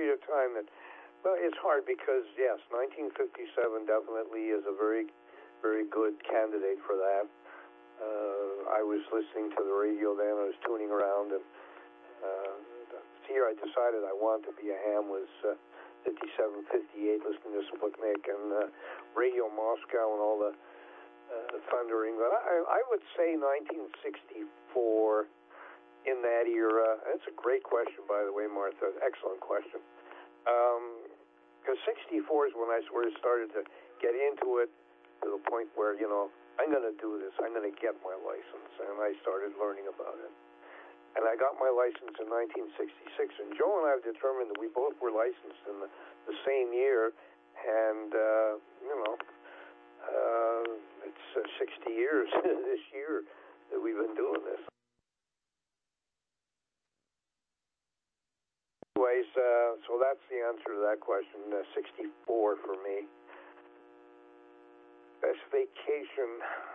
period of time that, well, it's hard because, yes, 1957 definitely is a very, very good candidate for that. I was listening to the radio then. I was tuning around, and the year I decided I wanted to be a ham was 57, 58, listening to Sputnik and Radio Moscow and all the thundering. But I would say 1964 in that era. That's a great question, by the way, Martha. Excellent question. Because 64 is when I sort of started to get into it to the point where, you know, I'm going to do this. I'm going to get my license. And I started learning about it. And I got my license in 1966. And Joe and I have determined that we both were licensed in the same year. And, you know, it's 60 years this year that we've been doing this. Anyways, so that's the answer to that question. 64 for me. Best vacation.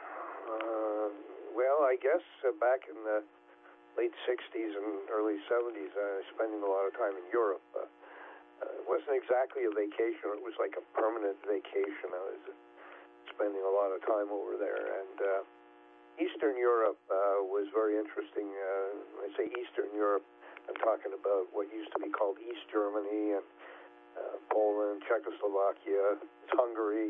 Well, I guess back in the late 60s and early 70s, spending a lot of time in Europe. It wasn't exactly a vacation. It was like a permanent vacation. I was spending a lot of time over there. And Eastern Europe was very interesting. When I say Eastern Europe, I'm talking about what used to be called East Germany and Poland, Czechoslovakia, Hungary,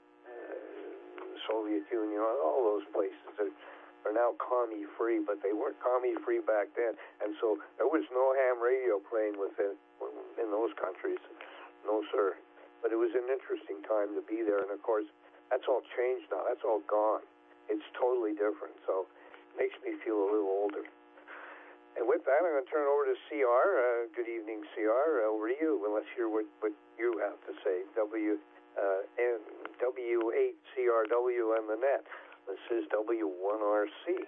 Soviet Union, all those places that are now commie-free, but they weren't commie-free back then. And so there was no ham radio playing in those countries. No, sir. But it was an interesting time to be there. And, of course, that's all changed now. That's all gone. It's totally different. So it makes me feel a little older. And with that, I'm going to turn it over to CR. Good evening, CR. Over to you. Well, let's hear what you have to say. W8CRW and the net. This is W1RC.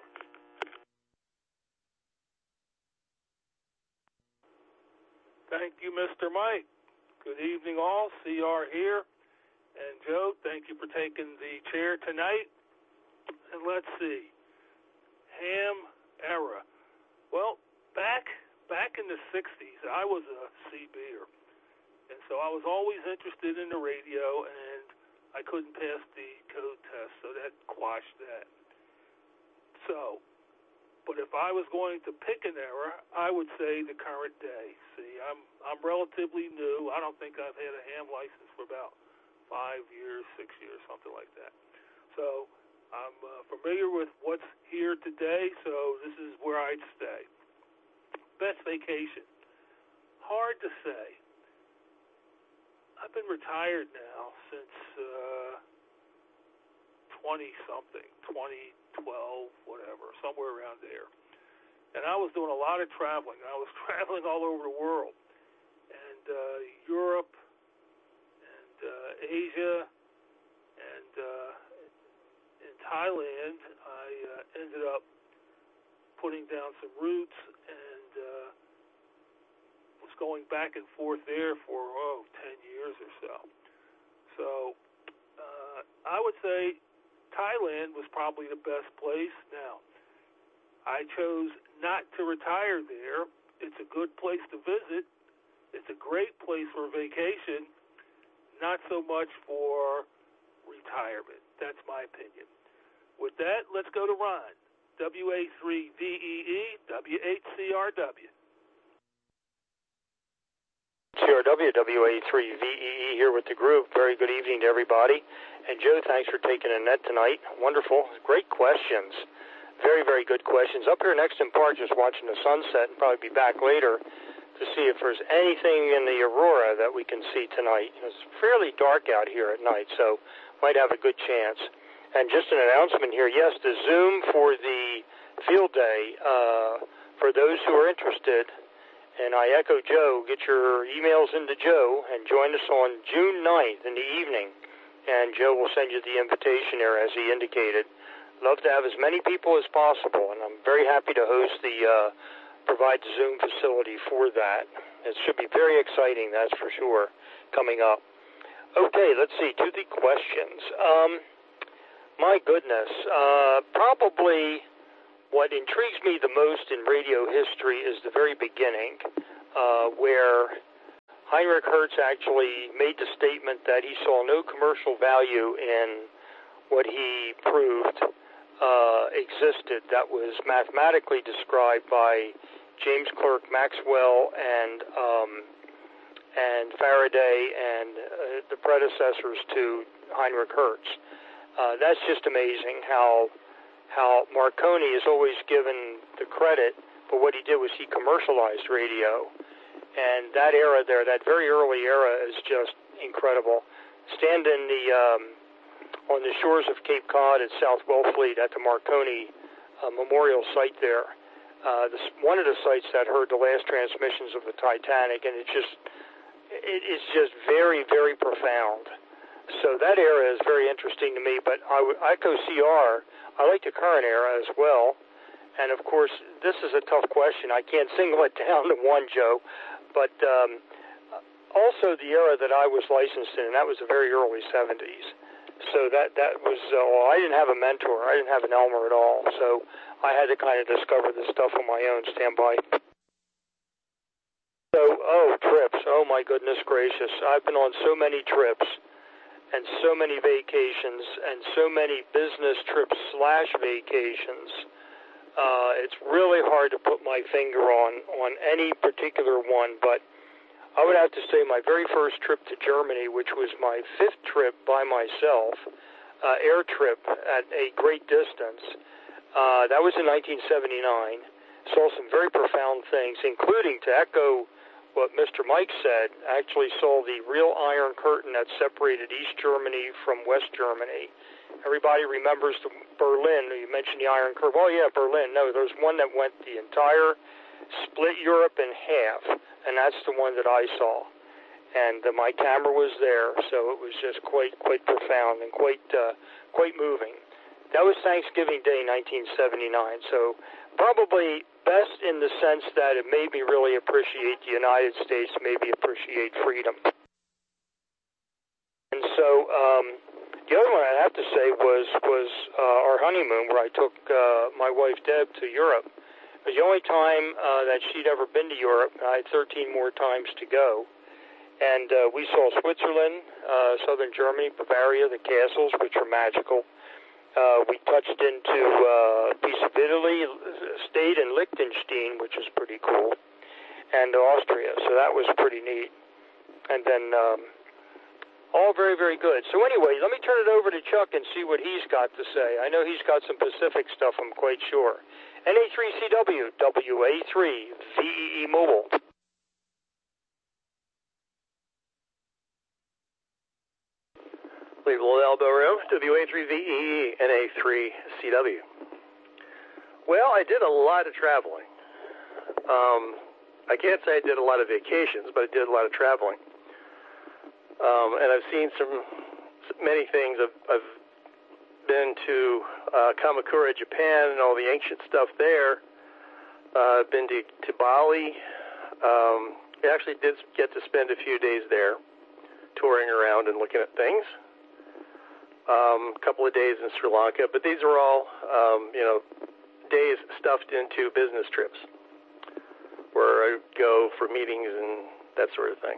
Thank you, Mr. Mike. Good evening, all. CR here. And Joe, thank you for taking the chair tonight. And let's see. Ham era. Well, back in the 60s, I was a CB'er. And so I was always interested in the radio, and I couldn't pass the code test, so that quashed that. So, but if I was going to pick an era, I would say the current day. See, I'm relatively new. I don't think I've had a ham license for about 5 years, 6 years, something like that. So I'm familiar with what's here today, so this is where I'd stay. Best vacation. Hard to say. I've been retired now since 20-something, 2012, whatever, somewhere around there. And I was doing a lot of traveling. I was traveling all over the world. And Europe and Asia and in Thailand, I ended up putting down some roots and was going back and forth there for 10 years or so. So I would say Thailand was probably the best place. Now, I chose not to retire there. It's a good place to visit. It's a great place for vacation, not so much for retirement. That's my opinion. With that, let's go to Ron. WA3VEE, W8CRW. CRW, WA3VEE here with the group. Very good evening to everybody. And Joe, thanks for taking a net tonight. Wonderful. Great questions. Very, very good questions. Up here next in Park, just watching the sunset, and probably be back later to see if there's anything in the aurora that we can see tonight. It's fairly dark out here at night, so might have a good chance. And just an announcement here, yes, the Zoom for the field day, for those who are interested, and I echo Joe, get your emails into Joe and join us on June 9th in the evening, and Joe will send you the invitation there as he indicated. Love to have as many people as possible, and I'm very happy to host provide the Zoom facility for that. It should be very exciting, that's for sure, coming up. Okay, let's see, to the questions. My goodness, probably what intrigues me the most in radio history is the very beginning, where Heinrich Hertz actually made the statement that he saw no commercial value in what he proved existed that was mathematically described by James Clerk Maxwell and Faraday and the predecessors to Heinrich Hertz. That's just amazing how Marconi is always given the credit, but what he did was he commercialized radio. And that era there, that very early era, is just incredible. Stand in on the shores of Cape Cod at South Wellfleet at the Marconi Memorial site there. One of the sites that heard the last transmissions of the Titanic, and it's just very, very profound. So that era is very interesting to me, but I echo CR. I like the current era as well. And, of course, this is a tough question. I can't single it down to one, Joe. But also the era that I was licensed in, and that was the very early 70s. So that was, I didn't have a mentor. I didn't have an Elmer at all. So I had to kind of discover this stuff on my own. Stand by. So, trips. Oh, my goodness gracious. I've been on so many trips and so many vacations and so many business trips / vacations. It's really hard to put my finger on any particular one, but I would have to say my very first trip to Germany, which was my 5th trip by myself, air trip at a great distance, that was in 1979. Saw some very profound things, including, to echo what Mr. Mike said, actually saw the real Iron Curtain that separated East Germany from West Germany. Everybody remembers the Berlin. You mentioned the Iron Curtain. Oh, yeah, Berlin. No, there's one that went the entire, split Europe in half, and that's the one that I saw. And my camera was there, so it was just quite profound and quite moving. That was Thanksgiving Day, 1979. So probably best in the sense that it made me really appreciate the United States, maybe appreciate freedom. And so the other one I have to say was our honeymoon, where I took my wife Deb to Europe. It was the only time that she'd ever been to Europe. I had 13 more times to go. And we saw Switzerland, southern Germany, Bavaria, the castles, which are magical. We touched into a piece of Italy, stayed in Liechtenstein, which is pretty cool, and Austria. So that was pretty neat. And then all very, very good. So anyway, let me turn it over to Chuck and see what he's got to say. I know he's got some Pacific stuff, I'm quite sure. NA3CW, WA3, VEE Mobile. Cleveland Elbow Room, WA3VEE, NA3CW. Well, I did a lot of traveling. I can't say I did a lot of vacations, but I did a lot of traveling. And I've seen many things. I've been to Kamakura, Japan, and all the ancient stuff there. I've been to Bali. I actually did get to spend a few days there, touring around and looking at things. A couple of days in Sri Lanka, but these are all, days stuffed into business trips where I go for meetings and that sort of thing.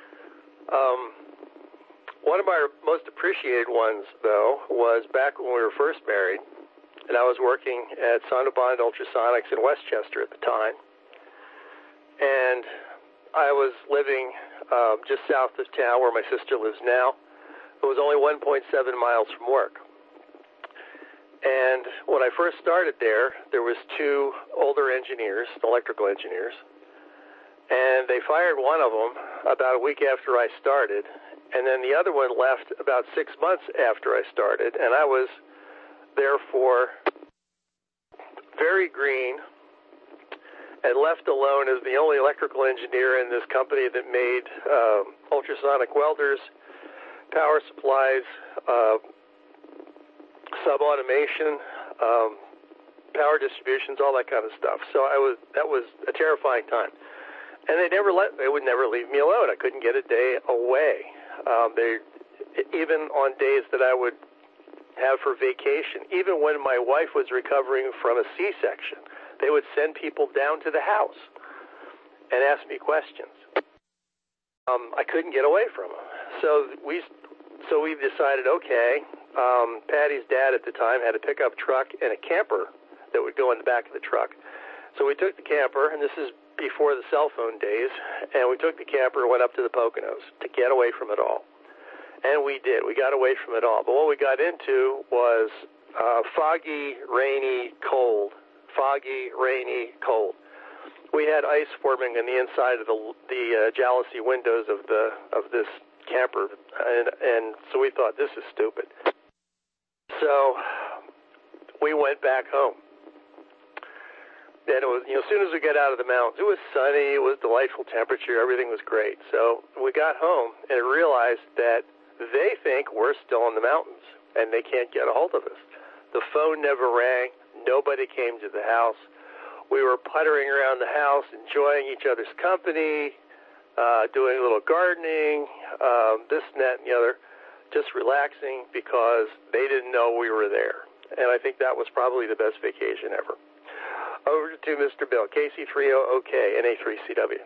One of my most appreciated ones, though, was back when we were first married, and I was working at Sonobond Ultrasonics in Westchester at the time, and I was living just south of town where my sister lives now. It was only 1.7 miles from work. And when I first started there was 2 older engineers, electrical engineers, and they fired one of them about a week after I started, and then the other one left about 6 months after I started, and I was therefore very green and left alone as the only electrical engineer in this company that made ultrasonic welders, power supplies, sub-automation, power distributions, all that kind of stuff. So that was a terrifying time. And they would never leave me alone. I couldn't get a day away. Even on days that I would have for vacation, even when my wife was recovering from a C-section, they would send people down to the house and ask me questions. I couldn't get away from them. So we decided, okay, Patty's dad at the time had a pickup truck and a camper that would go in the back of the truck. So we took the camper, and this is before the cell phone days, and we took the camper and went up to the Poconos to get away from it all. And we did. We got away from it all. But what we got into was foggy, rainy, cold. Foggy, rainy, cold. We had ice forming on the inside of the jalousie windows of this camper, and so we thought, this is stupid. So we went back home. And it was, as soon as we got out of the mountains, it was sunny, it was delightful temperature, everything was great. So we got home and realized that they think we're still in the mountains and they can't get a hold of us. The phone never rang, nobody came to the house. We were puttering around the house, enjoying each other's company, doing a little gardening, this and that and the other, just relaxing because they didn't know we were there. And I think that was probably the best vacation ever. Over to Mr. Bill, KC30OK, NA3CW.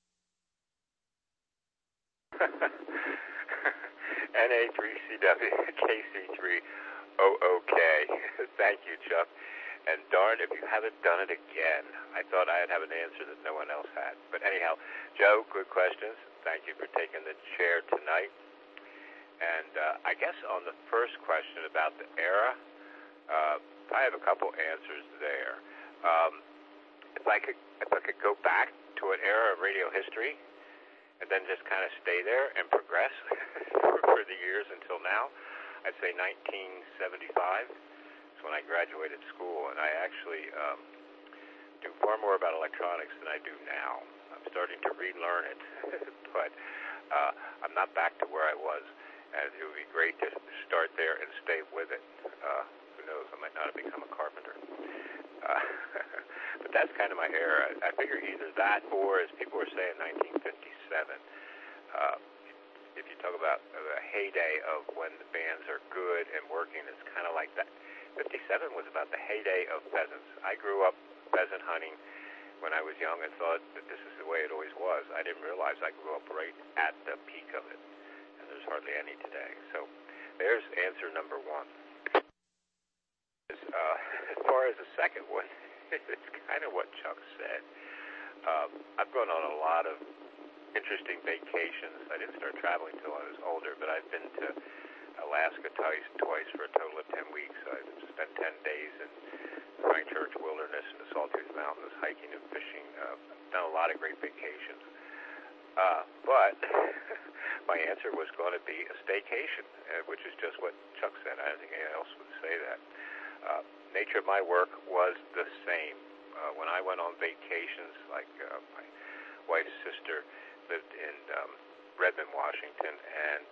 NA3CW, KC3OOK. Thank you, Chuck. And darn if you haven't done it again. I thought I'd have an answer that no one else had. But anyhow, Joe, good questions. Thank you for taking the chair tonight. And I guess on the first question about the era, I have a couple answers there. If I could go back to an era of radio history and then just kind of stay there and progress for the years until now, I'd say 1975 is when I graduated school, and I actually do far more about electronics than I do now. I'm starting to relearn it, but I'm not back to where I was, and it would be great to start there and stay with it. Who knows, I might not have become a carpenter. But that's kind of my era. I figure either that or, as people were saying, 1957. If you talk about the heyday of when the bands are good and working, it's kind of like that. 57 was about the heyday of pheasants. I grew up pheasant hunting when I was young and thought that this is the way it always was. I didn't realize I grew up right at the peak of it, and there's hardly any today. So there's answer number one. As far as the second one, it's kind of what Chuck said. I've gone on a lot of interesting vacations. I didn't start traveling until I was older, but I've been to Alaska twice for a total of 10 weeks. I've spent 10 days in Pine Church Wilderness and the Sawtooth Mountains, hiking and fishing. I've done a lot of great vacations. But my answer was going to be a staycation, which is just what Chuck said. I don't think anyone else would say that. Nature of my work was the same. When I went on vacations, like my wife's sister lived in Redmond, Washington, and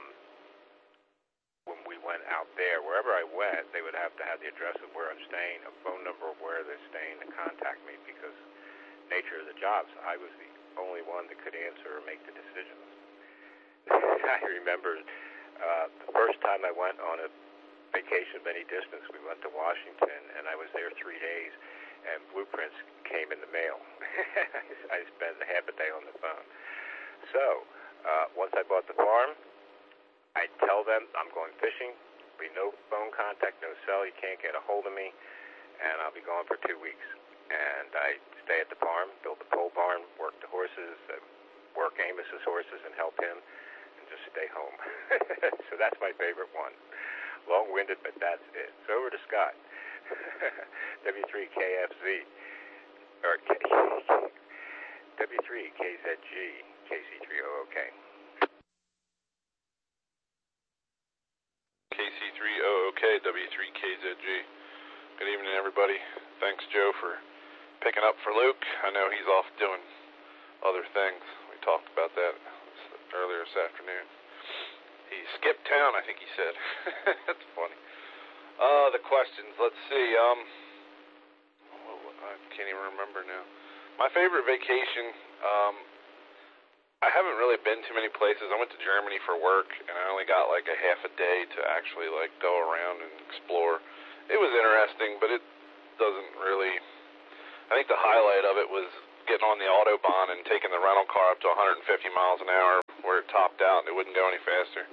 when we went out there, wherever I went, they would have to have the address of where I'm staying, a phone number of where they're staying to contact me, because nature of the jobs, I was the only one that could answer or make the decisions. I remember the first time I went on a vacation of any distance, we went to Washington, and I was there 3 days, and blueprints came in the mail. I spent half a day on the phone. So, once I bought the farm, I'd tell them I'm going fishing. There'll be no phone contact, no cell. You can't get a hold of me, and I'll be gone for 2 weeks. And I stay at the farm, build the pole barn, work the horses, work Amos's horses and help him, and just stay home. So that's my favorite one. Long-winded, but that's it. So over to Scott. W3KFZ, or W3KZG, KC3OOK. KC3OOK, W3KZG. Good evening, everybody. Thanks, Joe, for picking up for Luke. I know he's off doing other things. We talked about that earlier this afternoon. He skipped town, I think he said. That's funny. The questions, let's see. I can't even remember now. My favorite vacation, I haven't really been to many places. I went to Germany for work, and I only got like a half a day to actually like go around and explore. It was interesting, but it doesn't really... I think the highlight of it was getting on the Autobahn and taking the rental car up to 150 miles an hour where it topped out and it wouldn't go any faster.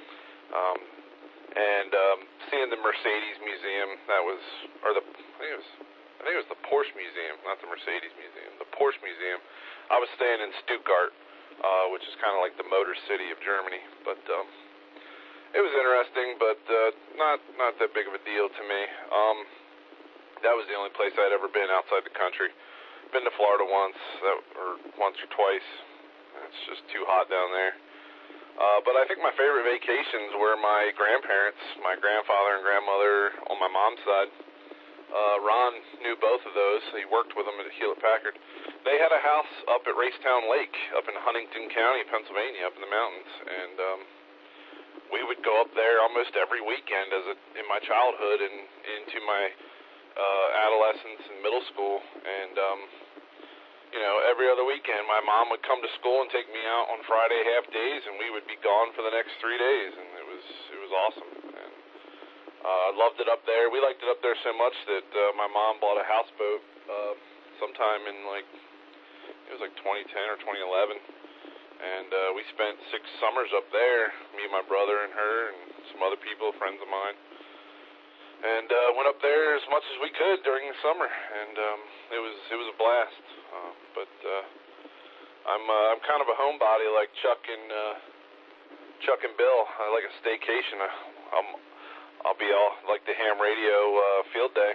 And seeing the Mercedes Museum, I think it was the Porsche Museum, not the Mercedes Museum, the Porsche Museum. I was staying in Stuttgart, which is kind of like the Motor City of Germany, but it was interesting, but not that big of a deal to me. That was the only place I'd ever been outside the country. Been to Florida once or twice. It's just too hot down there. But I think my favorite vacations were my grandparents, my grandfather and grandmother on my mom's side. Ron knew both of those. He worked with them at Hewlett-Packard. They had a house up at Racetown Lake up in Huntington County, Pennsylvania, up in the mountains. And we would go up there almost every weekend in my childhood and into my adolescence and middle school. And every other weekend my mom would come to school and take me out on Friday half days, and we would be gone for the next 3 days, and it was awesome. And I loved it up there. We liked it up there so much that my mom bought a houseboat sometime in it was 2010 or 2011, and we spent 6 summers up there, me and my brother and her and some other people, friends of mine. And went up there as much as we could during the summer, and it was a blast. But I'm kind of a homebody like Chuck and Bill. I like a staycation. I'll be all like the ham radio field day.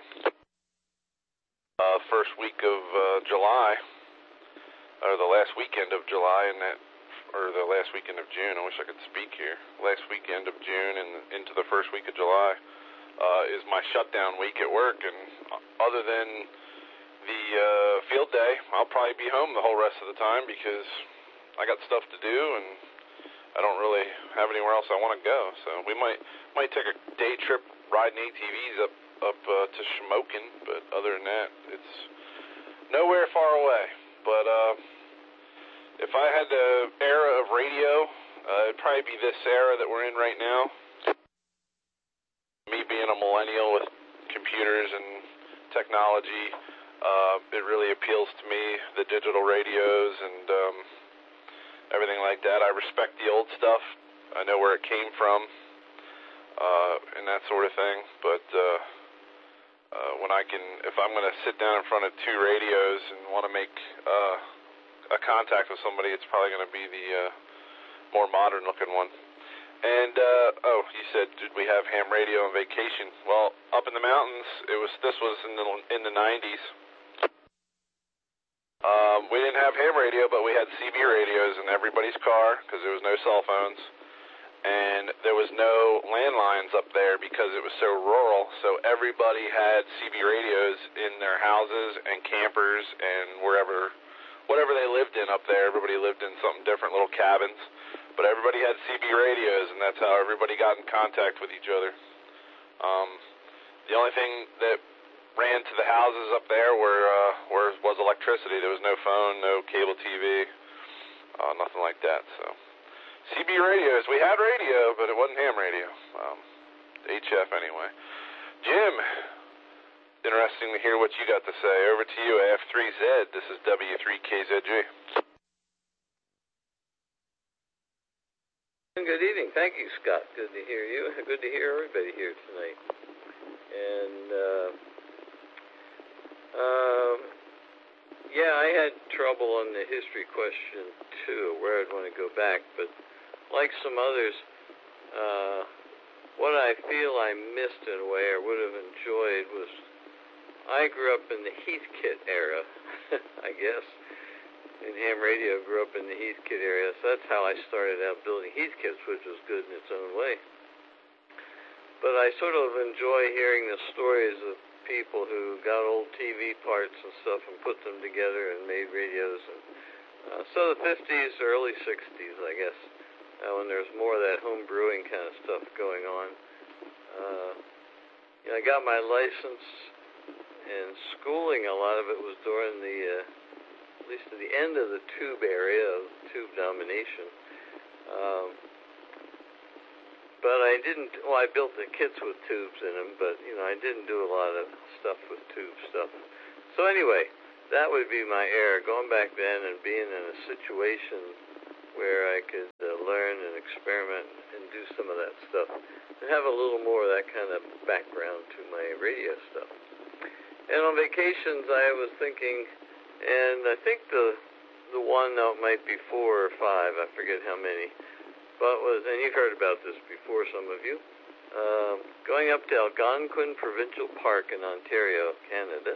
First week of July, or the last weekend of July, or the last weekend of June. I wish I could speak here. Last weekend of June and into the first week of July. Is my shutdown week at work, and other than the field day, I'll probably be home the whole rest of the time because I got stuff to do and I don't really have anywhere else I want to go. So we might take a day trip riding ATVs up to Shamokin, but other than that, it's nowhere far away. But if I had the era of radio, it'd probably be this era that we're in right now. Me being a millennial with computers and technology, it really appeals to me, the digital radios and everything like that. I respect the old stuff. I know where it came from and that sort of thing. But if I'm going to sit down in front of 2 radios and want to make a contact with somebody, it's probably going to be the more modern-looking one. And you said, did we have ham radio on vacation? Well, up in the mountains, this was in the 90s. We didn't have ham radio, but we had CB radios in everybody's car because there was no cell phones, and there was no landlines up there because it was so rural. So everybody had CB radios in their houses and campers and whatever they lived in up there. Everybody lived in something different, little cabins. But everybody had CB radios, and that's how everybody got in contact with each other. The only thing that ran to the houses up there was electricity. There was no phone, no cable TV, nothing like that. So CB radios, we had radio, but it wasn't ham radio. HF anyway. Jim, interesting to hear what you got to say. Over to you, AF3Z. This is W3KZG. Good evening. Thank you, Scott. Good to hear you. Good to hear everybody here tonight. And, I had trouble on the history question, too, where I'd want to go back. But like some others, what I feel I missed in a way or would have enjoyed was I grew up in the Heathkit era, I guess. In ham radio, grew up in the Heathkit area, so that's how I started out building Heathkits, which was good in its own way. But I sort of enjoy hearing the stories of people who got old TV parts and stuff and put them together and made radios. And so the 50s, early 60s, I guess, when there's more of that home brewing kind of stuff going on. I got my license and schooling. A lot of it was during the at least at the end of the tube area of tube domination. But I built the kits with tubes in them, but, I didn't do a lot of stuff with tube stuff. So anyway, that would be my era, going back then and being in a situation where I could learn and experiment and do some of that stuff and have a little more of that kind of background to my radio stuff. And on vacations, I was thinking, and I think the one, no, it might be 4 or 5, I forget how many, but was, and you've heard about this before, some of you, going up to Algonquin Provincial Park in Ontario, Canada,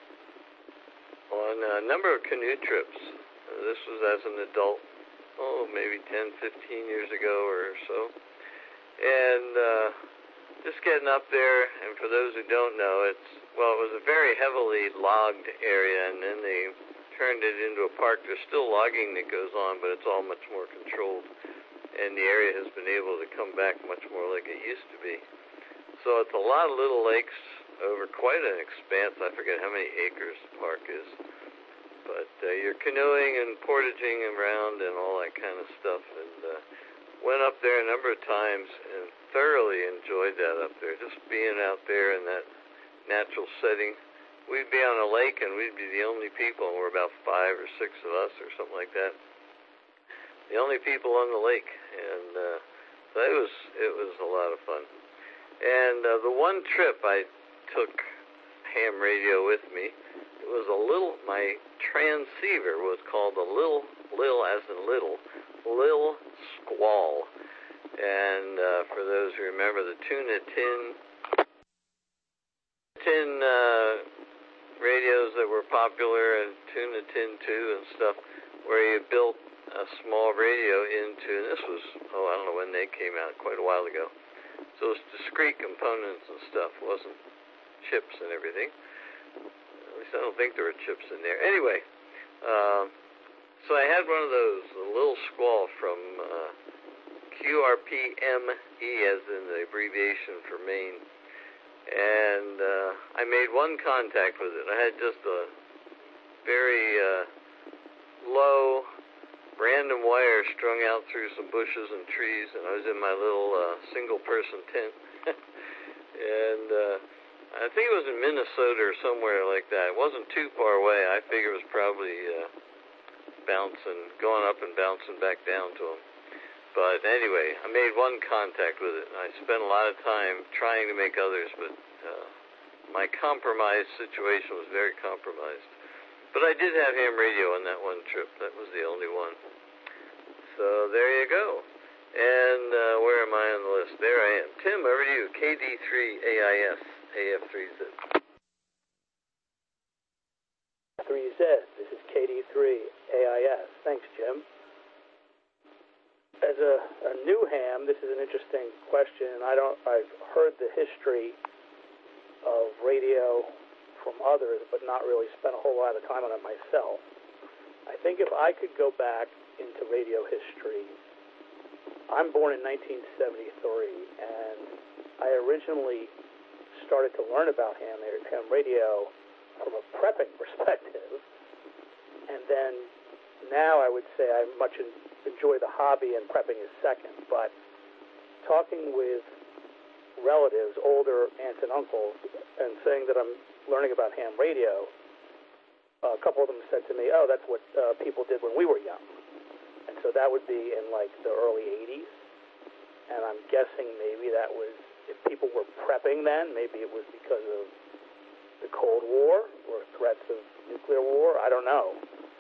on a number of canoe trips. This was as an adult, maybe 10, 15 years ago or so. And just getting up there, and for those who don't know, it was a very heavily logged area, and then they turned it into a park. There's still logging that goes on, but it's all much more controlled, and the area has been able to come back much more like it used to be. So it's a lot of little lakes over quite an expanse. I forget how many acres the park is. But you're canoeing and portaging around and all that kind of stuff. And went up there a number of times and thoroughly enjoyed that up there. Just being out there in that natural setting. We'd be on a lake and we'd be the only people, and we're about 5 or 6 of us or something like that. The only people on the lake. And so it was a lot of fun. And the one trip I took ham radio with me, it was my transceiver was called a Lil as in Lil Squall. And for those who remember the tuna tin radios that were popular, and tuna tin 2 and stuff, where you built a small radio into, and this was, I don't know when they came out, quite a while ago. So it was discrete components and stuff, wasn't chips and everything. At least I don't think there were chips in there. Anyway, so I had one of those, a Lil Squall from QRPME, as in the abbreviation for Maine. And I made one contact with it. I had just a very low random wire strung out through some bushes and trees, and I was in my little single-person tent. And I think it was in Minnesota or somewhere like that. It wasn't too far away. I figure it was probably going up and bouncing back down to them. But anyway, I made one contact with it. I spent a lot of time trying to make others, but my compromised situation was very compromised. But I did have ham radio on that one trip. That was the only one. So there you go. And where am I on the list? There I am. Tim, over to you. KD3AIS, AF3Z. 3Z. This is KD3AIS. Thanks, Jim. As a new ham, this is an interesting question. I've heard the history of radio from others, but not really spent a whole lot of time on it myself. I think if I could go back into radio history, I'm born in 1973, and I originally started to learn about ham radio from a prepping perspective, and then now I would say I much enjoy the hobby, and prepping is second. But talking with relatives, older aunts and uncles, and saying that I'm learning about ham radio, a couple of them said to me, "Oh, that's what people did when we were young." And so that would be in like the early 80s. And I'm guessing maybe that was, if people were prepping then, maybe it was because of the Cold War or threats of nuclear war. I don't know.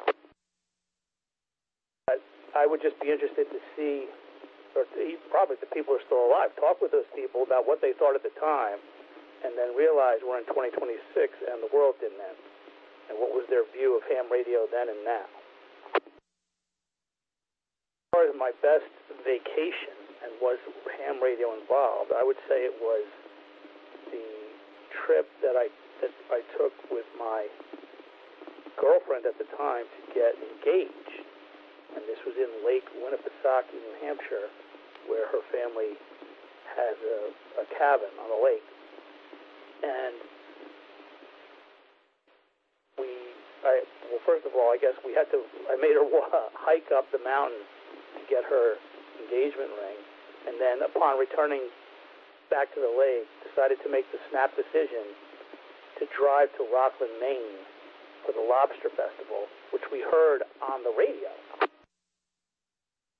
But I would just be interested to see, or probably the people who are still alive, talk with those people about what they thought at the time, and then realize we're in 2026 and the world didn't end. And what was their view of ham radio then and now? As far as my best vacation, and was ham radio involved, I would say it was the trip that I took with my girlfriend at the time to get engaged. And this was in Lake Winnipesaukee, New Hampshire, where her family has a cabin on the lake. And first of all, I guess I made her hike up the mountain to get her engagement ring. And then upon returning back to the lake, decided to make the snap decision to drive to Rockland, Maine for the Lobster Festival, which we heard on the radio.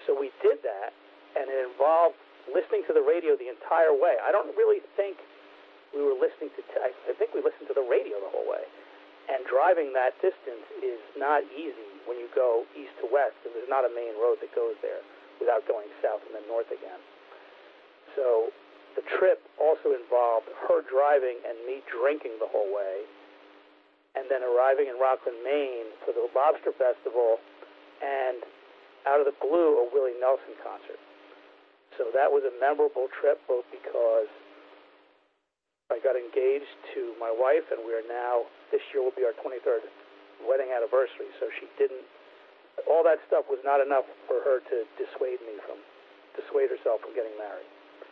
So we did that, and it involved listening to the radio the entire way. I don't really think we were listening to, I think we listened to the radio the whole way. And driving that distance is not easy when you go east to west, because there's not a main road that goes there without going south and then north again. So the trip also involved her driving and me drinking the whole way, and then arriving in Rockland, Maine for the Lobster Festival, and out of the blue, a Willie Nelson concert. So that was a memorable trip, both because I got engaged to my wife, and we are now, this year will be our 23rd wedding anniversary, so she didn't, all that stuff was not enough for her to dissuade herself from getting married.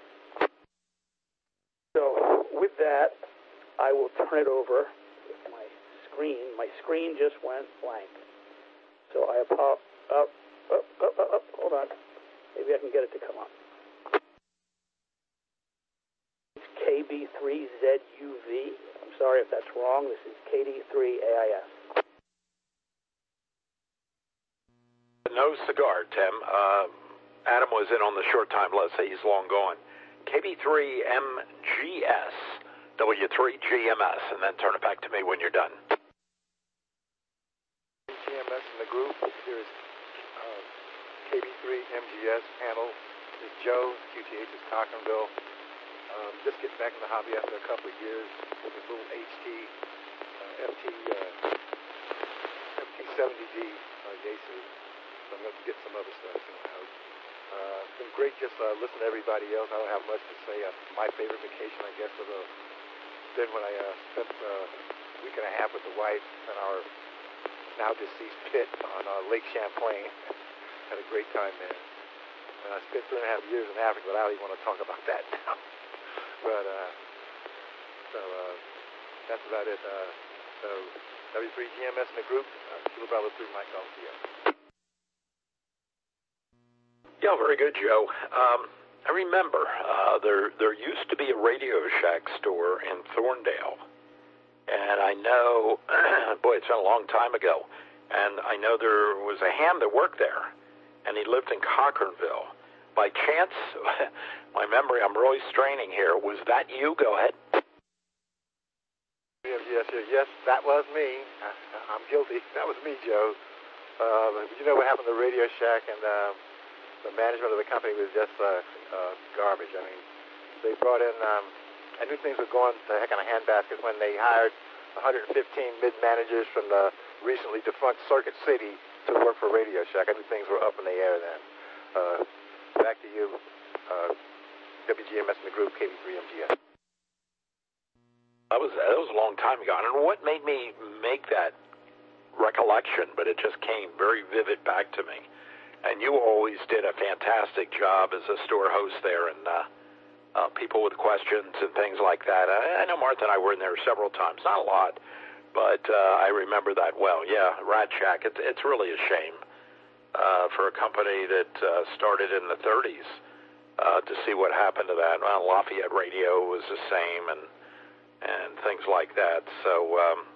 So with that, I will turn it over with my screen. My screen just went blank. So I apologize. Hold on. Maybe I can get it to come up. It's KB3ZUV. I'm sorry if that's wrong. This is KD3AIS. No cigar, Tim. Adam was in on the short time list. He's long gone. KB3MGS, W3GMS, and then turn it back to me when you're done. GMS in the group. Here's KB3MGS panel. This is Joe. QTH is Cochranville. Just getting back in the hobby after a couple of years with this little FT70D Yaesu. So I'm going to get some other stuff out. It's been great just listening to everybody else. I don't have much to say. My favorite vacation, I guess, was then when I spent a week and a half with the wife and our now deceased Pitt on Lake Champlain. Had a great time there. I spent 3.5 years in Africa, but I don't even want to talk about that now. But that's about it. So W3GMS in the group. Little brother through Mike Garcia. Yeah, very good, Joe. I remember there used to be a Radio Shack store in Thorndale, and I know, boy, it's been a long time ago, and I know there was a ham that worked there, and he lived in Cochranville. By chance, my memory, I'm really straining here, was that you? Go ahead. Yes, that was me. I'm guilty. That was me, Joe. You know what happened to Radio Shack, and the management of the company was just garbage. I mean, they brought in, I knew things were going to heck in a handbasket when they hired 115 mid-managers from the recently defunct Circuit City to work for Radio Shack. I knew things were up in the air then. Back to you, WGMS in the group, KB3MGS. That was a long time ago. I don't know what made me make that recollection, but it just came very vivid back to me. And you always did a fantastic job as a store host there, and people with questions and things like that. I know Martha and I were in there several times, not a lot, but I remember that well. Yeah, Rat Shack, it's really a shame for a company that started in the 30s to see what happened to that. Well, Lafayette Radio was the same, and things like that. So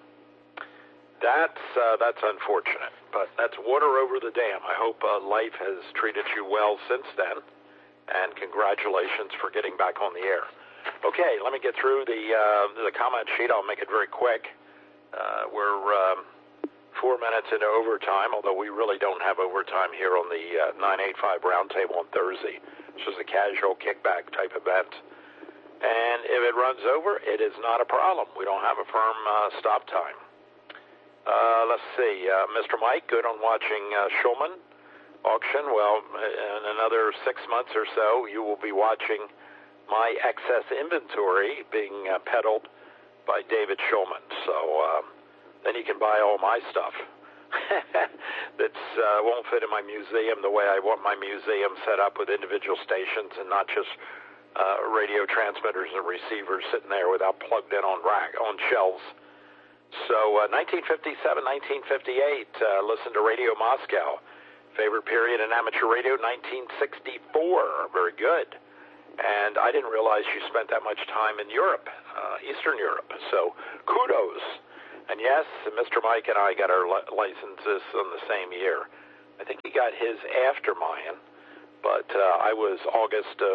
that's unfortunate, but that's water over the dam. I hope life has treated you well since then, and congratulations for getting back on the air. Okay, let me get through the comment sheet. I'll make it very quick. We're 4 minutes into overtime, although we really don't have overtime here on the 985 Roundtable on Thursday. It's just a casual kickback type event. And if it runs over, it is not a problem. We don't have a firm stop time. Let's see. Mr. Mike, good on watching Schulman auction. Well, in another 6 months or so, you will be watching my excess inventory being peddled by David Schulman. So then you can buy all my stuff that won't fit in my museum the way I want my museum set up with individual stations and not just radio transmitters and receivers sitting there without plugged in on shelves. So 1957, 1958, listen to Radio Moscow. Favorite period in amateur radio, 1964. Very good. And I didn't realize you spent that much time in Europe, Eastern Europe. So kudos. And yes, Mr. Mike and I got our licenses in the same year. I think he got his after mine. but I was August of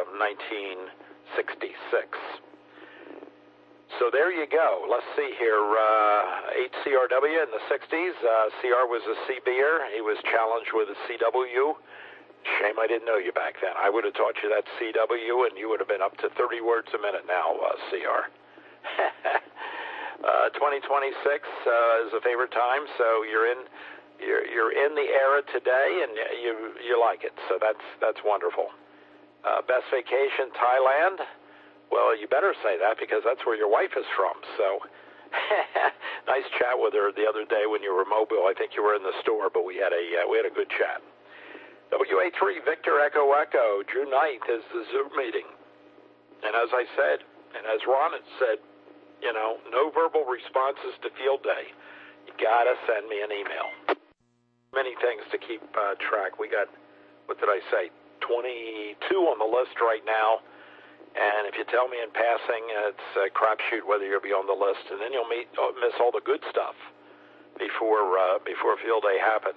1966. So there you go. Let's see here. 8CRW in the 60s. CR was a CBer. He was challenged with a CW. Shame I didn't know you back then. I would have taught you that CW, and you would have been up to 30 words a minute now, CR. 2026 is a favorite time, so you're in the era today, and you like it. So that's wonderful. Best vacation, Thailand. Well, you better say that because that's where your wife is from. So nice chat with her the other day when you were mobile. I think you were in the store, but we had a good chat. WA3 Victor Echo Echo, June 9th is the Zoom meeting. And as I said, and as Ron had said, no verbal responses to field day. You got to send me an email. Many things to keep track. We got, what did I say, 22 on the list right now. And if you tell me in passing, it's a crapshoot whether you'll be on the list. And then you'll miss all the good stuff before field day happens.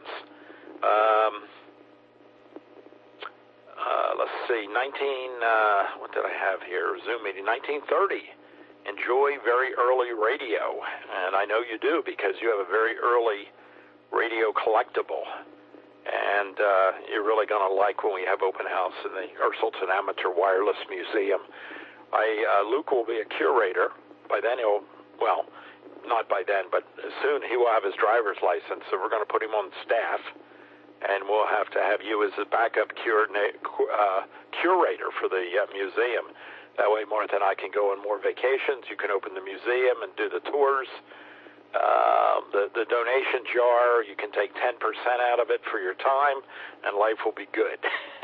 Let's see, what did I have here? Zoom meeting, 1930. Enjoy very early radio. And I know you do because you have a very early radio collectible. And you're really going to like when we have open house in the Ursulton Amateur Wireless Museum. Luke will be a curator. By then not by then, but soon he will have his driver's license. So we're going to put him on staff. And we'll have to have you as a backup curator for the museum. That way Martha and I can go on more vacations. You can open the museum and do the tours. The donation jar, you can take 10% out of it for your time, and life will be good.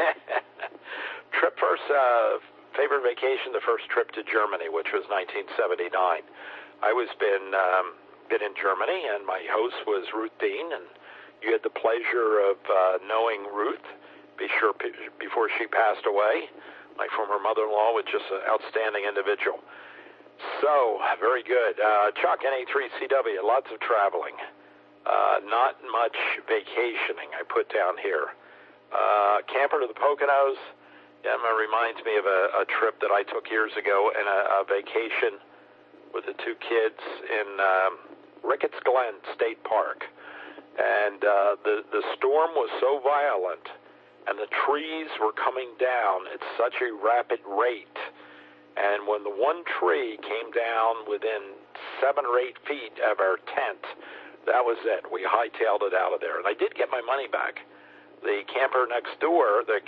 Favorite vacation, the first trip to Germany, which was 1979. I was been in Germany, and my host was Ruth Dean, and you had the pleasure of knowing Ruth before she passed away. My former mother-in-law was just an outstanding individual. So, very good. Chuck, NA3CW, lots of traveling. Not much vacationing, I put down here. Camper to the Poconos. Emma reminds me of a trip that I took years ago and a vacation with the two kids in Ricketts Glen State Park. And the storm was so violent, and the trees were coming down at such a rapid rate. And when the one tree came down within 7 or 8 feet of our tent, that was it. We hightailed it out of there. And I did get my money back. The campers next door, they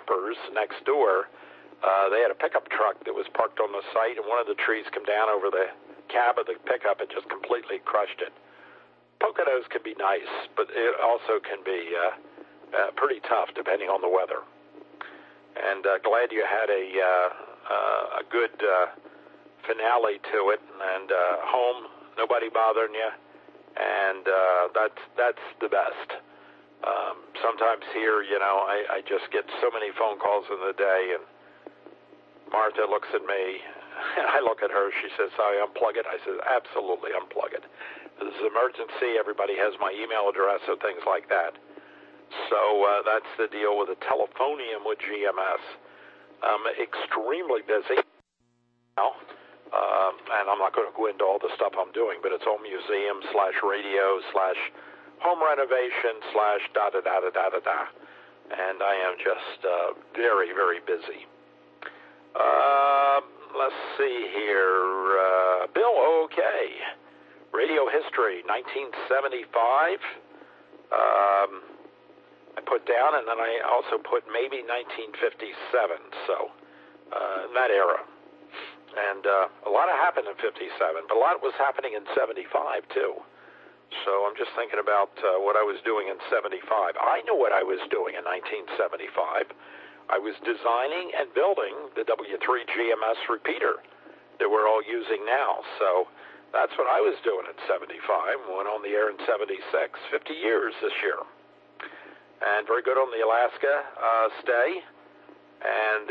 had a pickup truck that was parked on the site, and one of the trees came down over the cab of the pickup and just completely crushed it. Poconos can be nice, but it also can be pretty tough depending on the weather. And glad you had a good finale to it, and home, nobody bothering you, and that's the best. Sometimes here, I just get so many phone calls in the day, and Martha looks at me, and I look at her, she says, "Sorry, unplug it." I said, "Absolutely, unplug it. This is an emergency. Everybody has my email address, so things like that." So that's the deal with the Telephonium with GMS. I'm extremely busy now, and I'm not going to go into all the stuff I'm doing, but it's all museum/radio/home renovation/da-da-da-da-da-da-da. And I am just very, very busy. Let's see here. Bill, okay. Radio history, 1975. I put down, and then I also put maybe 1957, so in that era. And a lot happened in 57, but a lot was happening in 75, too. So I'm just thinking about what I was doing in 75. I know what I was doing in 1975. I was designing and building the W3 GMS repeater that we're all using now. So that's what I was doing in 75. Went on the air in 76. 50 years this year. And very good on the Alaska stay. And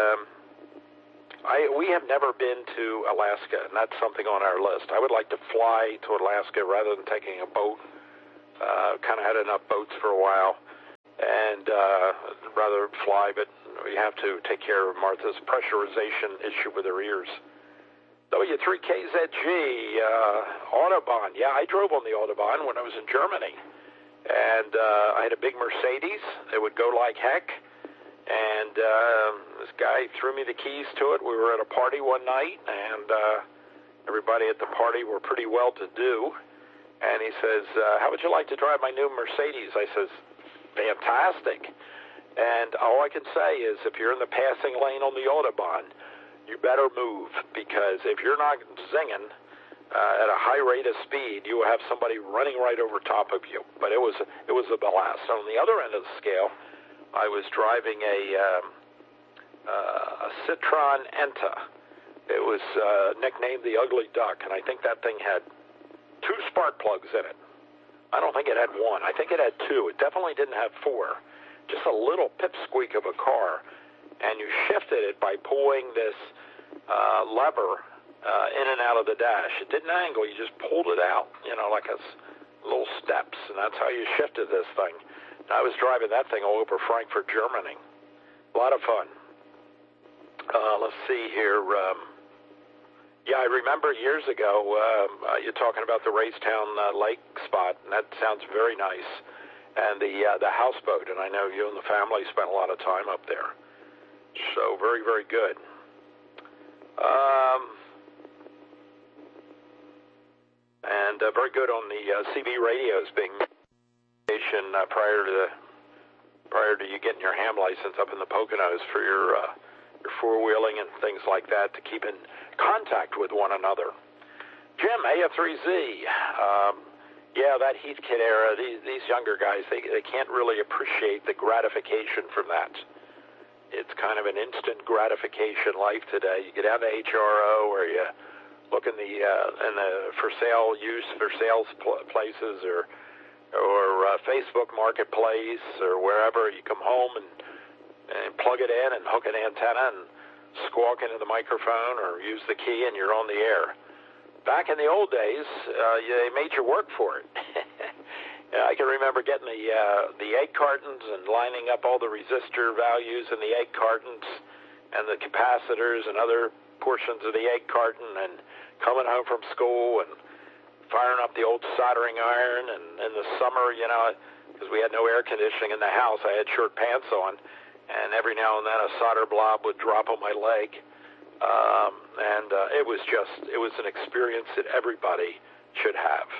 we have never been to Alaska, and that's something on our list. I would like to fly to Alaska rather than taking a boat. Kind of had enough boats for a while. And rather fly, but we have to take care of Martha's pressurization issue with her ears. W3KZG, Autobahn. Yeah, I drove on the Autobahn when I was in Germany. And I had a big Mercedes. It would go like heck. And this guy threw me the keys to it. We were at a party one night, and everybody at the party were pretty well-to-do. And he says, how would you like to drive my new Mercedes? I says, fantastic. And all I can say is if you're in the passing lane on the Autobahn, you better move, because if you're not zinging at a high rate of speed, you will have somebody running right over top of you. But it was a blast. On the other end of the scale, I was driving a Citroen Enta. It was nicknamed the Ugly Duck, and I think that thing had 2 spark plugs in it. I don't think it had 1. I think it had 2. It definitely didn't have 4. Just a little pipsqueak of a car, and you shifted it by pulling this lever in and out of the dash. It didn't angle. You just pulled it out, like a little steps, and that's how you shifted this thing. And I was driving that thing all over Frankfurt, Germany. A lot of fun. Let's see here. Yeah, I remember years ago you're talking about the Raystown Lake spot, and that sounds very nice. And the houseboat, and I know you and the family spent a lot of time up there. So very, very good. And very good on the CB radios being prior to you getting your ham license up in the Poconos for your four-wheeling and things like that to keep in contact with one another. Jim, AF3Z. Yeah, that Heathkit era, these younger guys, they can't really appreciate the gratification from that. It's kind of an instant gratification life today. You get down to HRO, or you look in the for sale places, or Facebook Marketplace, or wherever. You come home and plug it in and hook an antenna and squawk into the microphone or use the key, and you're on the air. Back in the old days, they made you work for it. I can remember getting the egg cartons and lining up all the resistor values in the egg cartons and the capacitors and other portions of the egg carton, and coming home from school and firing up the old soldering iron. And in the summer, because we had no air conditioning in the house, I had short pants on, and every now and then a solder blob would drop on my leg. And it was an experience that everybody should have.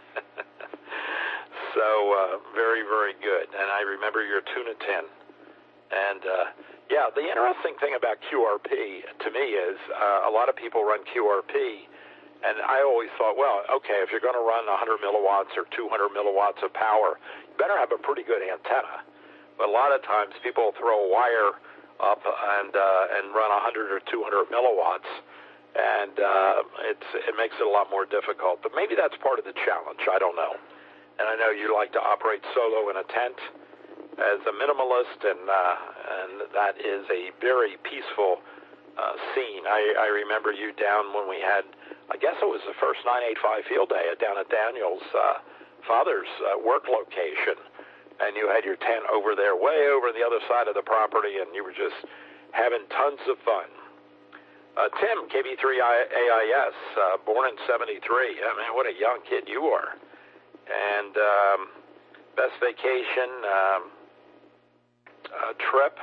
So very, very good. And I remember your tuna tin. And yeah, the interesting thing about QRP to me is a lot of people run QRP, and I always thought, well, okay, if you're going to run 100 milliwatts or 200 milliwatts of power, you better have a pretty good antenna. But a lot of times people throw a wire up and run 100 or 200 milliwatts, and it makes it a lot more difficult. But maybe that's part of the challenge. I don't know. And I know you like to operate solo in a tent as a minimalist, and that is a very peaceful scene. I remember you down when we had, I guess it was the first 985 field day down at Daniel's father's work location. And you had your tent over there, way over the other side of the property, and you were just having tons of fun. Tim, KB3AIS, born in 73. I mean, what a young kid you are. And best vacation trip,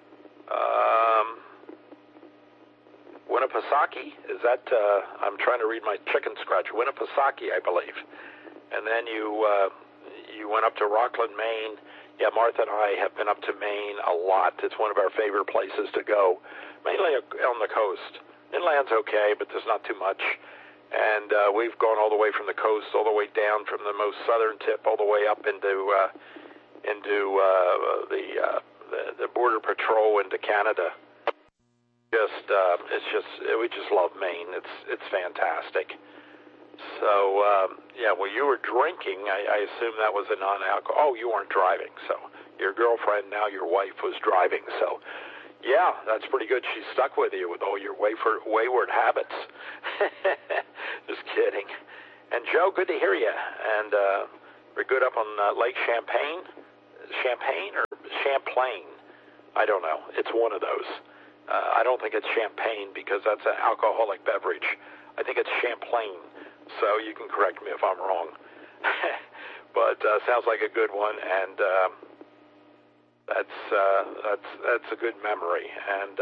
Winnipesaukee. Is that, I'm trying to read my chicken scratch, Winnipesaukee, I believe. And then you went up to Rockland, Maine. Yeah, Martha and I have been up to Maine a lot. It's one of our favorite places to go, mainly on the coast. Inland's okay, but there's not too much. And we've gone all the way from the coast, all the way down from the most southern tip, all the way up into the border patrol into Canada. We just love Maine. It's fantastic. So, yeah, well, you were drinking. I assume that was a non-alcohol. Oh, you weren't driving. So your girlfriend, now your wife, was driving. So, yeah, that's pretty good. She stuck with you with all your wayward habits. Just kidding. And, Joe, good to hear you. And we're good up on Lake Champlain. Champagne or Champlain. I don't know. It's one of those. I don't think it's champagne because that's an alcoholic beverage. I think it's Champlain. So you can correct me if I'm wrong. But sounds like a good one, and that's a good memory. And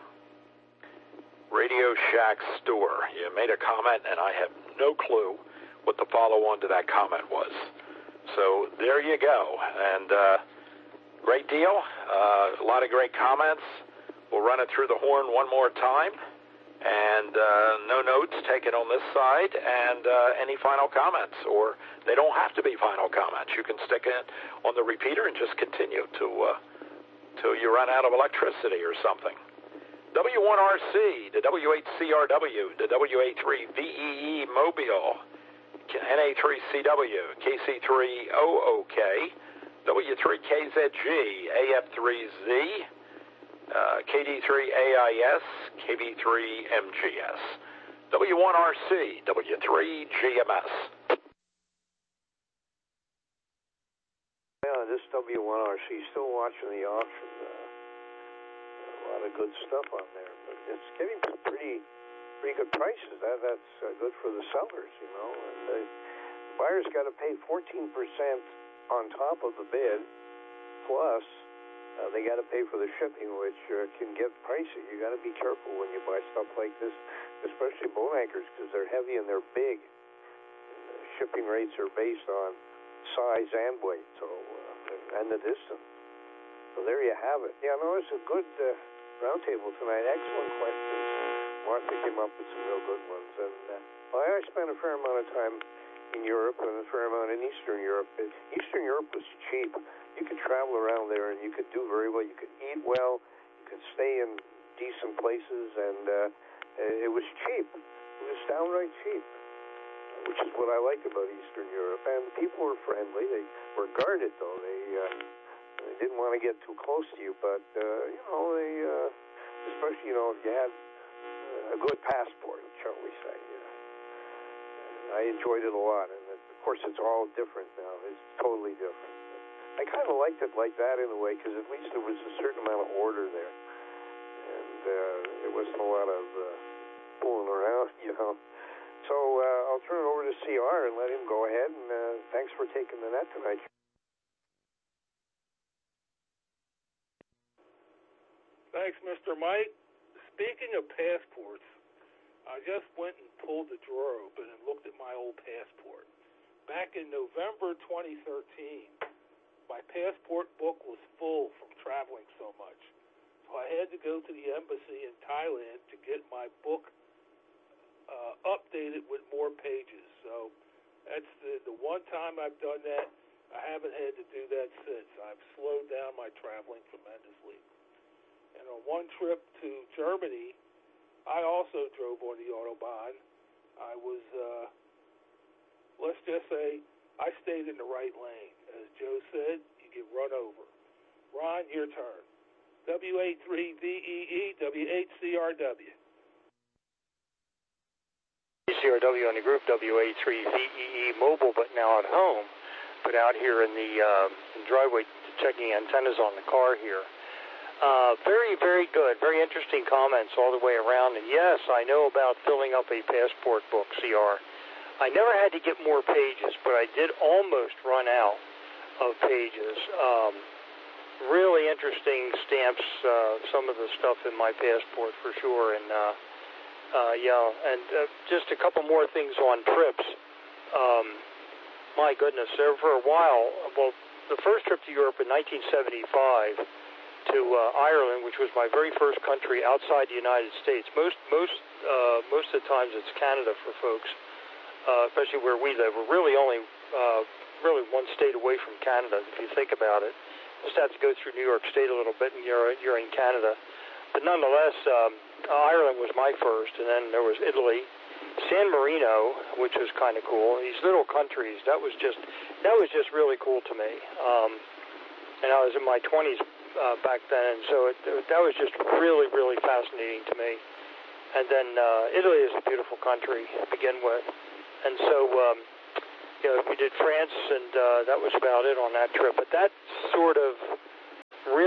Radio Shack Store. You made a comment, and I have no clue what the follow-on to that comment was. So there you go. And great deal. A lot of great comments. We'll run it through the horn one more time. And no notes taken on this side. And any final comments, or they don't have to be final comments. You can stick it on the repeater and just continue till you run out of electricity or something. W1RC, the W8CRW, the WA3VEE Mobile, NA3CW, KC3OOK, W3KZG, AF3Z, KD3AIS, KB3MGS, W1RC, W3GMS. Yeah, this W1RC, still watching the auction. A lot of good stuff on there, but it's getting some pretty good prices. That's good for the sellers, you know. And the buyers got to pay 14% on top of the bid, plus they got to pay for the shipping, which can get pricey. You got to be careful when you buy stuff like this, especially bone anchors, because they're heavy and they're big. Shipping rates are based on size and weight, so and the distance. So there you have it. Yeah, no, it's a good roundtable tonight. Excellent questions. Martha came up with some real good ones. And I spent a fair amount of time in Europe and a fair amount in Eastern Europe. Eastern Europe was cheap. You could travel around there and you could do very well. You could eat well. You could stay in decent places, and it was cheap. It was downright cheap, which is what I liked about Eastern Europe. And the people were friendly. They were guarded, though. They didn't want to get too close to you, but you know, they especially, you know, if you had a good passport, shall we say. I enjoyed it a lot, and of course it's all different now. It's totally different. I kind of liked it like that in a way, because at least there was a certain amount of order there, and there wasn't a lot of fooling around, you know. So I'll turn it over to CR and let him go ahead, and thanks for taking the net tonight. Thanks, Mr. Mike. Speaking of passports, I just went and pulled the drawer open and looked at my old passport. Back in November 2013, my passport book was full from traveling so much. So I had to go to the embassy in Thailand to get my book updated with more pages. So that's the one time I've done that. I haven't had to do that since. I've slowed down my traveling tremendously. And on one trip to Germany, I also drove on the Autobahn. I was, let's just say, I stayed in the right lane. As Joe said, you get run over. Ron, your turn. W83VEE, W8CRW. CRW on the group, WA3VEE Mobile, but now at home, but out here in the driveway checking antennas on the car here. Very, very good. Very interesting comments all the way around. And yes, I know about filling up a passport book, CR. I never had to get more pages, but I did almost run out of pages. Really interesting stamps, some of the stuff in my passport for sure. And just a couple more things on trips. My goodness, there for a while, well, the first trip to Europe in 1975, to Ireland, which was my very first country outside the United States. Most of the times it's Canada for folks, especially where we live. We're really only really one state away from Canada, if you think about it. Just have to go through New York State a little bit, and you're in Canada. But nonetheless, Ireland was my first, and then there was Italy, San Marino, which was kind of cool. These little countries, that was just really cool to me. And I was in my 20s. Back then, and so that was just really, really fascinating to me. And then Italy is a beautiful country to begin with, and so we did France, and that was about it on that trip. But that sort of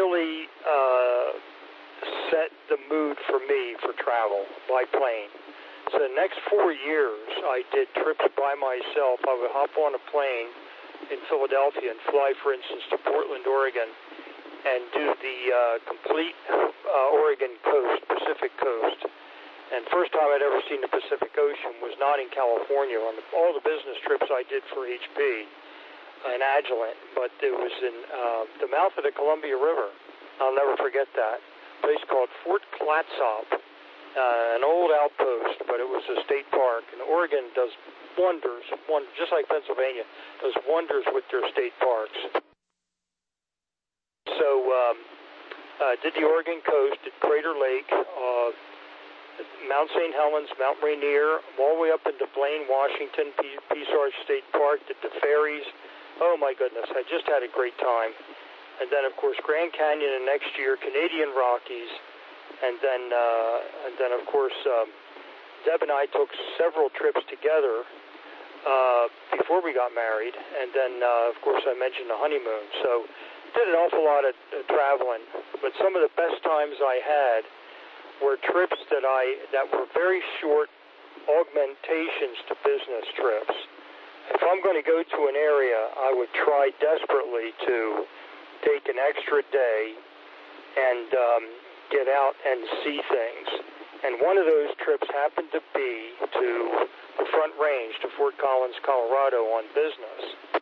mood for me for travel by plane. So the next 4 years, I did trips by myself. I would hop on a plane in Philadelphia and fly, for instance, to Portland, Oregon, and do the complete Oregon coast, Pacific coast. And first time I'd ever seen the Pacific Ocean was not in California. On all the business trips I did for HP in Agilent, but it was in the mouth of the Columbia River. I'll never forget that. A place called Fort Clatsop, an old outpost, but it was a state park. And Oregon does wonders, just like Pennsylvania, does wonders with their state parks. So did the Oregon coast, did Crater Lake, Mount St. Helens, Mount Rainier, all the way up into Blaine, Washington, Peace Arch State Park, did the ferries. Oh, my goodness, I just had a great time. And then, of course, Grand Canyon, and next year, Canadian Rockies. And then, of course, Deb and I took several trips together before we got married. And then, of course, I mentioned the honeymoon. So did an awful lot of traveling. But some of the best times I had were trips that were very short augmentations to business trips. If I'm going to go to an area, I would try desperately to take an extra day and get out and see things. And one of those trips happened to be to the Front Range, to Fort Collins, Colorado, on business.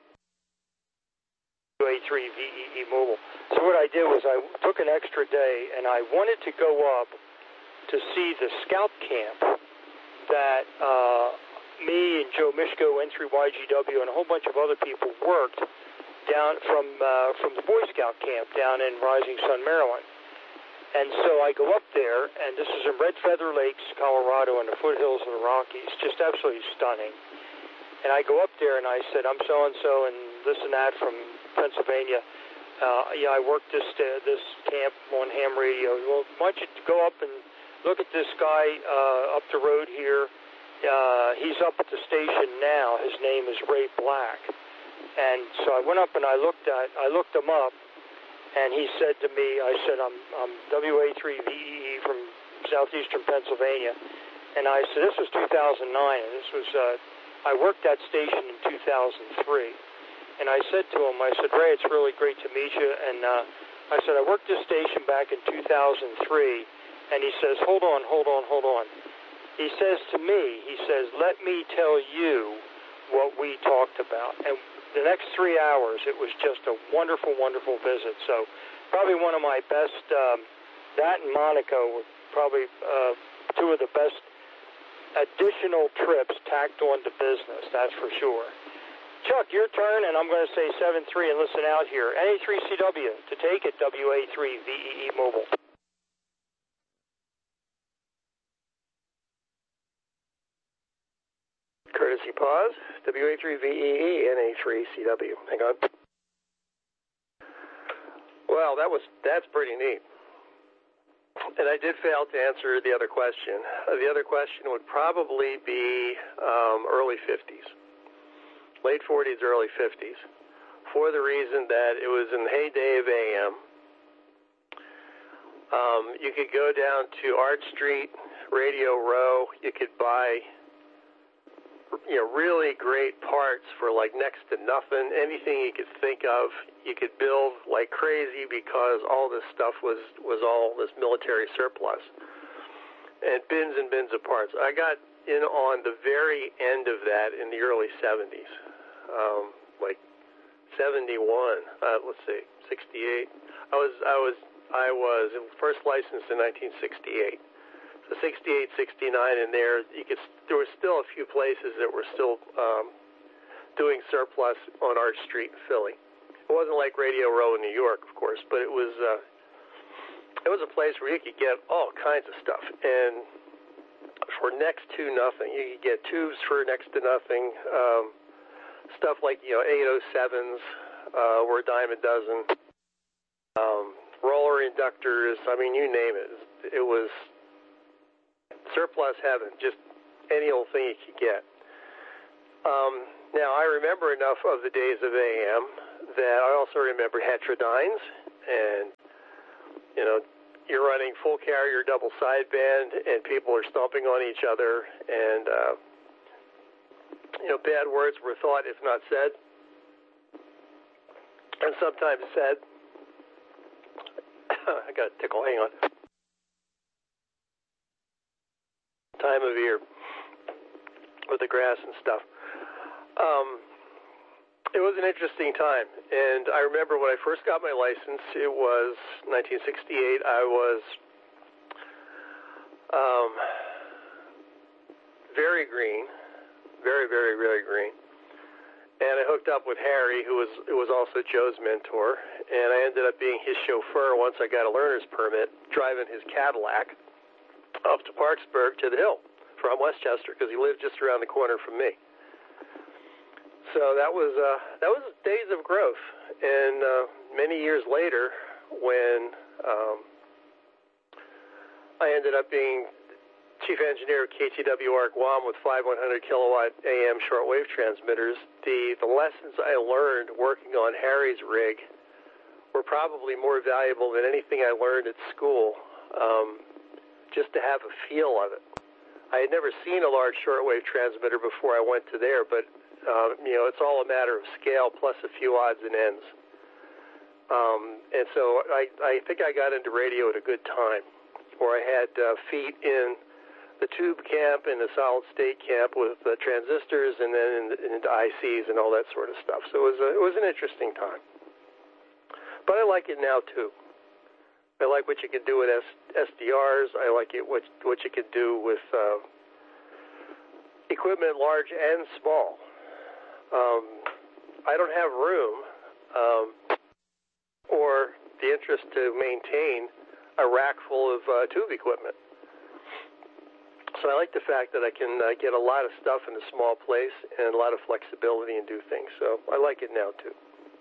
A3 VEE Mobile. So what I did was I took an extra day, and I wanted to go up to see the scout camp that me and Joe Mishko, N3YGW, and a whole bunch of other people worked down from the Boy Scout camp down in Rising Sun, Maryland. And so I go up there, and this is in Red Feather Lakes, Colorado, in the foothills of the Rockies, just absolutely stunning. And I go up there, and I said, I'm so-and-so, and this and that from Pennsylvania. I worked this camp on ham radio. Well, why don't you go up and look at this guy up the road here. He's up at the station now. His name is Ray Black. And so I went up and I looked him up, and he said to me, I said, I'm WA3VEE from southeastern Pennsylvania. And I said, this was 2009, and this was, I worked that station in 2003. And I said to him, I said, Ray, it's really great to meet you. And I said, I worked this station back in 2003. And he says, hold on. He says to me, let me tell you what we talked about. And the next 3 hours, it was just a wonderful, wonderful visit. So probably one of my best, that and Monaco were probably two of the best additional trips tacked on to business, that's for sure. Chuck, your turn, and I'm going to say 7-3 and listen out here. NA3CW to take it, WA3VEE Mobile. Courtesy pause, WA3VEE, NA3CW. Hang on. Well, that's pretty neat. And I did fail to answer the other question. The other question would probably be early 50s. Late 40s, early 50s. For the reason that it was in the heyday of AM. You could go down to Art Street, Radio Row. You could buy really great parts for like next to nothing. Anything you could think of, you could build like crazy because all this stuff was all this military surplus. And bins of parts. I got in on the very end of that in the early 70s. Like 71, let's see, 68. I was first licensed in 1968. So 68, 69, and there were still a few places that were still doing surplus on Arch Street in Philly. It wasn't like Radio Row in New York, of course, but it was a place where you could get all kinds of stuff. And for next to nothing, you could get tubes for next to nothing, stuff like 807s were a dime a dozen, roller inductors. I mean, you name it. It was surplus heaven, just any old thing you could get. Now, I remember enough of the days of AM that I also remember Heterodynes and, you're running full carrier, double sideband, and people are stomping on each other, and bad words were thought, if not said, and sometimes said. I got a tickle. Hang on. Time of year with the grass and stuff. It was an interesting time, and I remember when I first got my license, it was 1968. I was very green, very, very, very green, and I hooked up with Harry, who was also Joe's mentor, and I ended up being his chauffeur once I got a learner's permit, driving his Cadillac up to Parksburg to the Hill from Westchester, because he lived just around the corner from me. So that was days of growth, and many years later, when I ended up being chief engineer of KTWR Guam with 500 kilowatt AM shortwave transmitters, the lessons I learned working on Harry's rig were probably more valuable than anything I learned at school, just to have a feel of it. I had never seen a large shortwave transmitter before I went to there, but it's all a matter of scale plus a few odds and ends. And so I think I got into radio at a good time, where I had feet in the tube camp and the solid state camp with transistors, and then into ICs and all that sort of stuff. So it was an interesting time. But I like it now too. I like what you can do with SDRs. I like what you can do with equipment large and small. I don't have room or the interest to maintain a rack full of tube equipment. So I like the fact that I can get a lot of stuff in a small place and a lot of flexibility and do things. So I like it now too.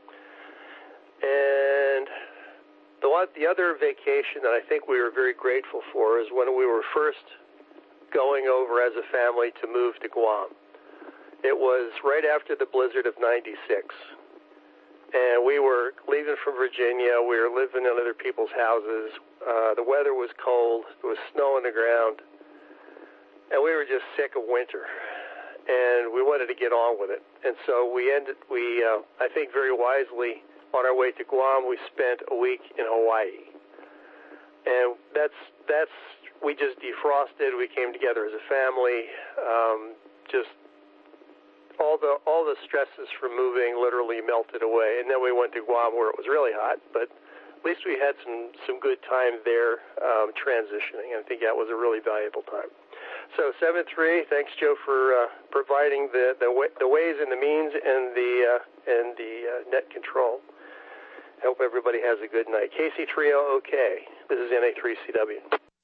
And the other vacation that I think we were very grateful for is when we were first going over as a family to move to Guam. It was right after the blizzard of '96. And we were leaving from Virginia. We were living in other people's houses. The weather was cold. There was snow on the ground. And we were just sick of winter. And we wanted to get on with it. And so I think very wisely, on our way to Guam, we spent a week in Hawaii. And we just defrosted. We came together as a family. Just all the stresses from moving literally melted away. And then we went to Guam where it was really hot, but at least we had some good time there transitioning. I think that was a really valuable time. So 7-3, thanks Joe for providing the ways and the means and the net control. I hope everybody has a good night. KC3OOK. This is NA3CW.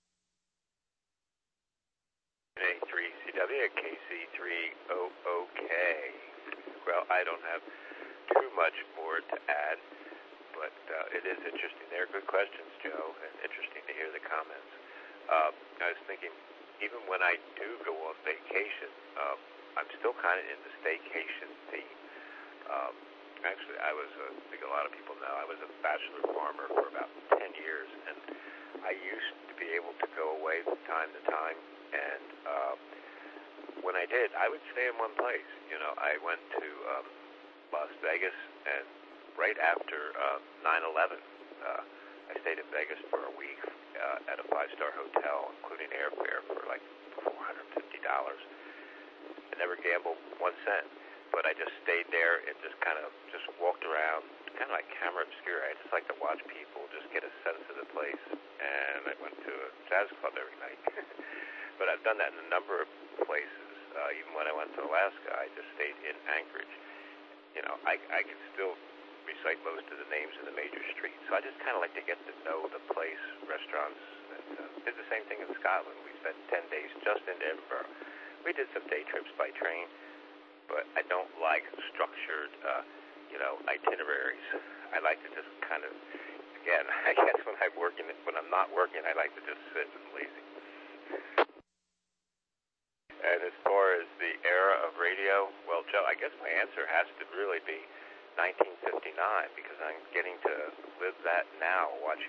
NA3CW, KC3OOK. Well, I don't have too much more to add, but it is interesting. They're good questions, Joe, and interesting to hear the comments. I was thinking, even when I do go on vacation, I'm still kind of in the staycation theme. Actually, I think a lot of people know, I was a bachelor farmer for about 10 years, and I used to be able to go away from time to time, and when I did, I would stay in one place. I went to Las Vegas, and right after 9/11, I stayed in Vegas for a week at a 5-star hotel, including airfare, for like $450. I never gambled 1 cent. But I just stayed there and just walked around, kind of like camera obscura. I just like to watch people, just get a sense of the place. And I went to a jazz club every night. But I've done that in a number of places. Even when I went to Alaska, I just stayed in Anchorage. I can still recite most of the names of the major streets. So I just kind of like to get to know the place, restaurants. And did the same thing in Scotland. We spent 10 days just in Edinburgh. We did some day trips by train. But I don't like structured, itineraries. I like to just kind of, again, I guess when I'm not working, I like to just sit and lazy. And as far as the era of radio, well, Joe, I guess my answer has to really be 1959, because I'm getting to live that now, watching